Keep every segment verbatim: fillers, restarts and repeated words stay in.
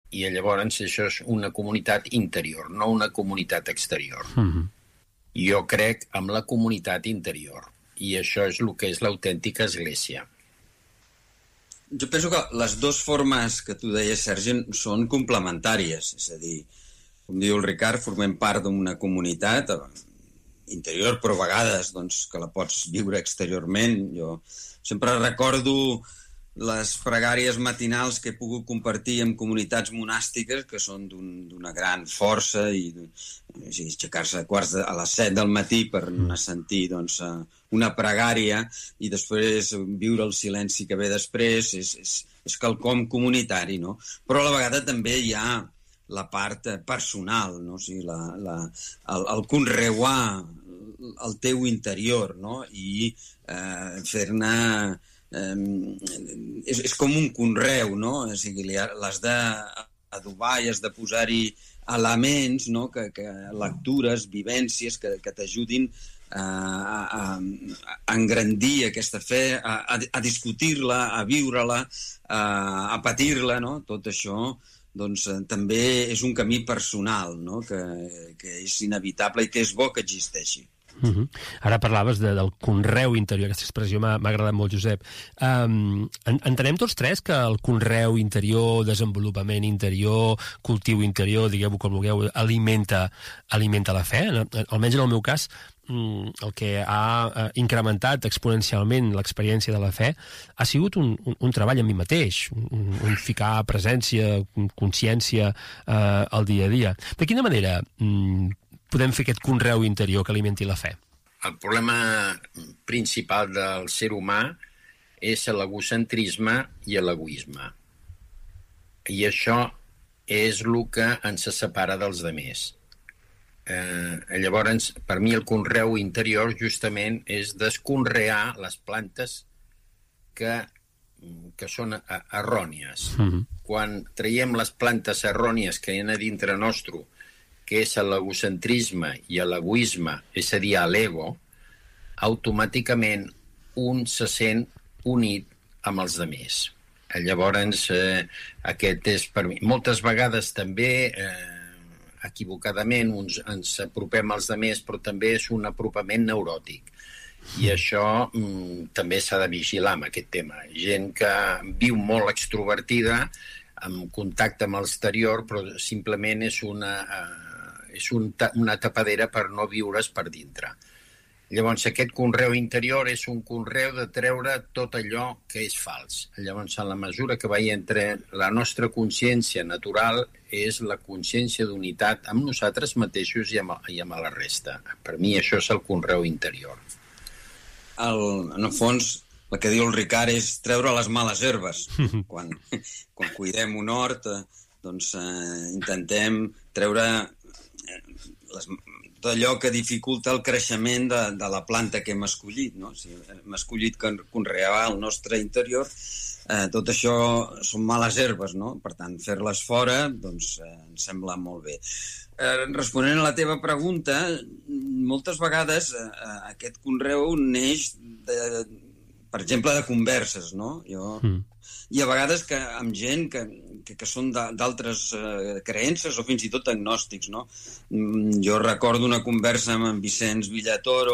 I llavors això és una comunitat interior, no una comunitat exterior. Mm-hmm. Jo crec en la comunitat interior, i això és el que és l'autèntica església. Jo penso que les dues formes que tu deies, Sergi, són complementàries. És a dir, com diu el Ricard, formem part d'una comunitat interior, però a vegades doncs, que la pots viure exteriorment. Jo sempre recordo les pregàries matinals que he pogut compartir amb comunitats monàstiques que són d'un, d'una gran força i aixecar-se a quarts de, a les set del matí per anar a sentir doncs, una pregària i després viure el silenci que ve després és, és, és quelcom comunitari, no? Però a la vegada també hi ha la part personal, no? O sigui, la, la, el, el conreuar el teu interior, no? I eh, fer-ne Um, és, és com un conreu, no? O sigui, l'has d'adobar i has de posar-hi elements, no? que, que lectures, vivències que, que t'ajudin a, a, a engrandir aquesta fe, a, a, a discutir-la, a viure-la, a, a patir-la, no? Tot això doncs, també és un camí personal, no? que, que és inevitable i que és bo que existeixi. Uh-huh. Ara parlaves de, del conreu interior, aquesta expressió m'ha, m'ha agradat molt, Josep. Um, en, entenem tots tres que el conreu interior, desenvolupament interior, cultiu interior, digueu-ho com vulgueu, alimenta, alimenta la fe? Almenys en el meu cas, el que ha incrementat exponencialment l'experiència de la fe ha sigut un, un, un treball en mi mateix, un, un ficar presència, consciència eh, al dia a dia. De quina manera mm, podem fer aquest conreu interior que alimenti la fe? El problema principal del ser humà és l'egocentrisme i l'egoisme. I això és el que ens separa dels altres. Eh, llavors, per mi el conreu interior justament és desconrear les plantes que, que són errònies. Mm-hmm. Quan traiem les plantes errònies que hi ha a dintre nostre, que és l'egocentrisme i l'egoisme, és a dir, l'ego, automàticament un se sent unit amb els altres. Llavors, eh, aquest és per mi. Moltes vegades també, eh, equivocadament, uns ens apropem als altres, però també és un apropament neuròtic. I això mm, també s'ha de vigilar amb aquest tema. Gent que viu molt extrovertida, amb contacte amb l'exterior, però simplement és una... Eh, és un ta- una tapadera per no viure's per dintre. Llavors, aquest conreu interior és un conreu de treure tot allò que és fals. Llavors, en la mesura que vagi entre la nostra consciència natural és la consciència d'unitat amb nosaltres mateixos i amb, i amb la resta. Per mi això és el conreu interior. El, en el fons, el que diu el Ricard és treure les males herbes. Quan, quan cuidem un hort, doncs eh, intentem treure les, tot allò que dificulta el creixement de, de la planta que hem escollit, no? Si hem escollit conrear el nostre interior, eh, tot això són males herbes, no? Per tant, fer-les fora, doncs, eh, em sembla molt bé. Eh, responent a la teva pregunta, moltes vegades eh, aquest conreu neix, de, per exemple, de converses, no? Jo... Mm. I a vegades que amb gent que, que, que són d'altres eh, creences o fins i tot agnòstics, no? Jo recordo una conversa amb en Vicenç Villatoro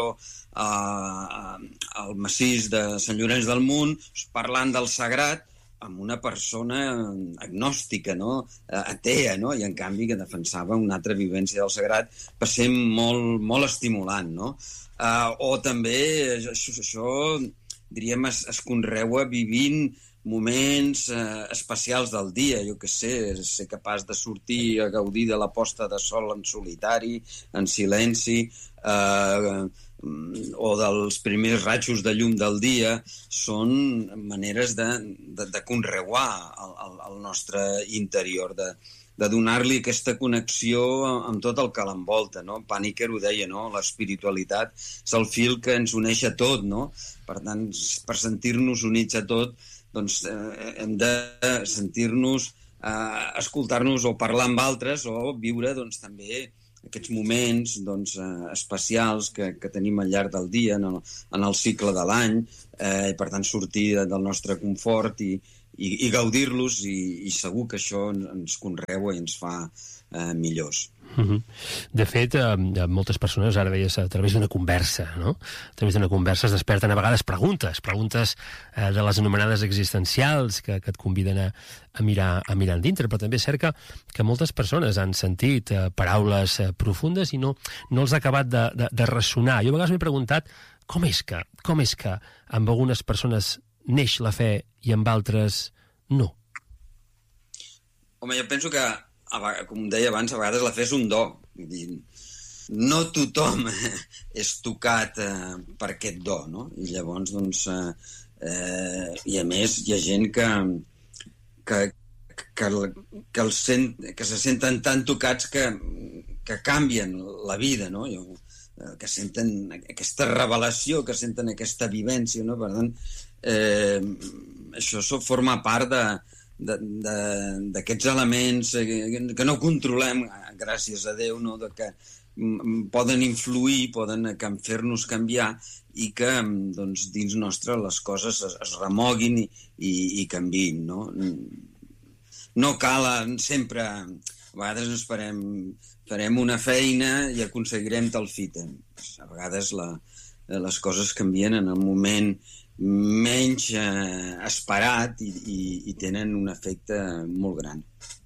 eh, al massís de Sant Llorenç del Munt, parlant del sagrat amb una persona agnòstica, no? Atea, no? I en canvi que defensava una altra vivència del sagrat, va ser molt, molt estimulant, no? Eh, o també això, això diríem, es, es conreua vivint moments eh, especials del dia, jo què sé, ser capaç de sortir a gaudir de la posta de sol en solitari, en silenci, eh, o dels primers ratxos de llum del dia, són maneres de, de, de conreuar el, el, el nostre interior, de, de donar-li aquesta connexió amb tot el que l'envolta, no? Paniker ho deia, no? L'espiritualitat és el fil que ens uneix a tot, no? Per tant, per sentir-nos units a tot, doncs eh, hem de sentir-nos, eh, escoltar-nos o parlar amb altres o viure doncs, també aquests moments doncs, eh, especials que, que tenim al llarg del dia, en el, en el cicle de l'any, eh, i per tant sortir del nostre confort i, i, i gaudir-los, i, i segur que això ens conreua i ens fa eh, millors. Uh-huh. De fet, eh, moltes persones, ara deies, a través d'una conversa, no? A través d'una conversa es desperten a vegades preguntes, preguntes eh, de les anomenades existencials que, que et conviden a, a, mirar, a mirar dintre, però també és cert que, que moltes persones han sentit eh, paraules eh, profundes i no, no els ha acabat de, de, de ressonar. Jo a vegades m'he preguntat com és que, com és que amb algunes persones neix la fe i amb altres no? Home, jo penso que com deia abans, a vegades la fe és un do. No tothom és tocat eh, per aquest do, no? I llavors, doncs, eh, i a més hi ha gent que, que, que, que, el sent, que se senten tan tocats que, que canvien la vida, no? Que senten aquesta revelació, que senten aquesta vivència, no? Per tant, eh, això forma part de d'aquests elements que no controlem, gràcies a Déu, no? De que poden influir, poden fer-nos canviar i que doncs, dins nostre les coses es, es remoguin i, i, i canviïn. No? No cal sempre... A vegades ens farem, farem una feina i aconseguirem tal fita. A vegades la, les coses canvien en el moment menys eh, esperat i, i, i tenen un efecte molt gran.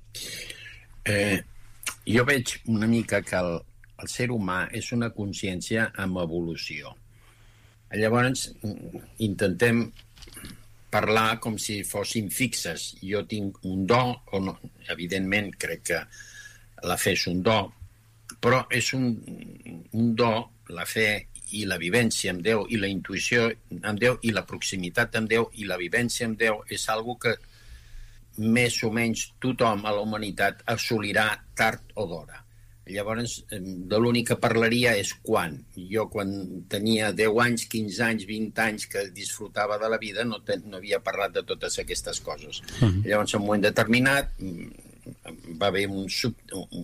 Eh, jo veig una mica que el, el ser humà és una consciència amb evolució. Llavors intentem parlar com si fossin fixes. Jo tinc un do, o no, evidentment crec que la fe és un do, però és un, un do, la fe i la vivència amb Déu, i la intuïció amb Déu, i la proximitat amb Déu, i la vivència amb Déu, és algo que més o menys tothom a la humanitat assolirà tard o d'hora. Llavors, de l'únic que parlaria és quan. Jo, quan tenia deu anys, quinze anys, vint anys, que disfrutava de la vida, no, ten, no havia parlat de totes aquestes coses. Mm-hmm. Llavors, en un moment determinat, va haver un sub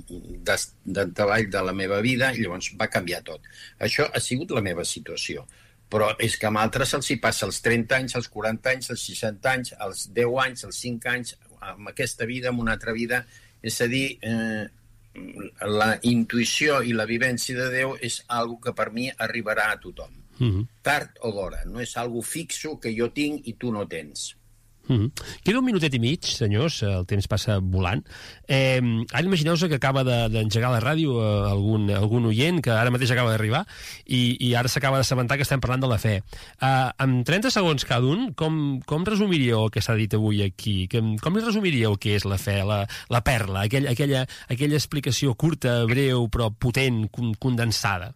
de treball de la meva vida i llavors va canviar tot. Això ha sigut la meva situació, però és que amb altres se'ls hi passa als trenta anys, als quaranta anys, als seixanta anys, als deu anys, als cinc anys, amb aquesta vida, amb una altra vida. És a dir, eh, la intuïció i la vivència de Déu és algo que per mi arribarà a tothom. Mm-hmm. Tard o d'hora, no és algo fixo que jo tinc i tu no tens. Mm-hmm. Queda un minutet i mig, senyors, el temps passa volant. Eh, ara imagineu-vos que acaba d'engegar de, la ràdio eh, algun, algun oient que ara mateix acaba d'arribar i, i ara s'acaba d'assabentar que estem parlant de la fe. Eh, en trenta segons cada un, com, com resumiríeu el que s'ha dit avui aquí? Que, com li resumiríeu què és la fe, la, la perla, aquell, aquella, aquella explicació curta, breu, però potent, condensada?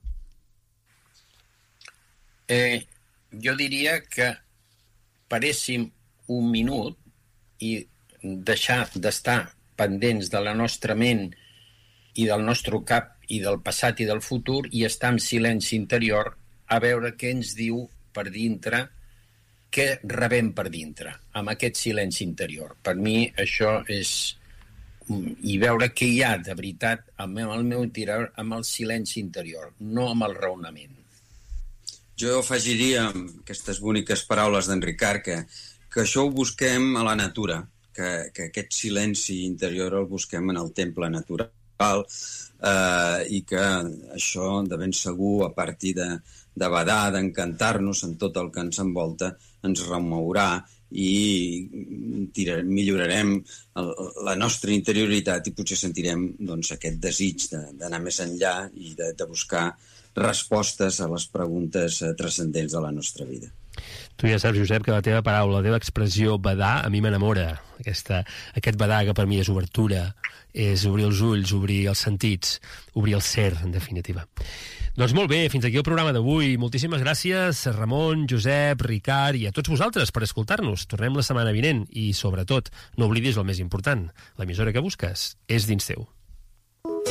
Eh, jo diria que paréssim un minut i deixar d'estar pendents de la nostra ment i del nostre cap i del passat i del futur i estar en silenci interior a veure què ens diu per dintre, què rebem per dintre, amb aquest silenci interior. Per mi això és... i veure què hi ha de veritat amb el meu interior, amb el silenci interior, no amb el raonament. Jo afegiria aquestes boniques paraules d'en Ricard que que això ho busquem a la natura, que, que aquest silenci interior el busquem en el temple natural eh, i que això de ben segur a partir de, de badar, d'encantar-nos en tot el que ens envolta, ens remourà i tirar, millorarem el, la nostra interioritat i potser sentirem doncs, aquest desig d'anar més enllà i de, de buscar respostes a les preguntes eh, transcendents de la nostra vida. Tu ja saps, Josep, que la teva paraula, la teva expressió badar, a mi m'enamora. Aquesta, aquest badar que per mi és obertura, és obrir els ulls, obrir els sentits, obrir el ser, en definitiva. Doncs molt bé, fins aquí el programa d'avui. Moltíssimes gràcies, Ramon, Josep, Ricard i a tots vosaltres per escoltar-nos. Tornem la setmana vinent i, sobretot, no oblidis el més important. L'emissora que busques és dins teu.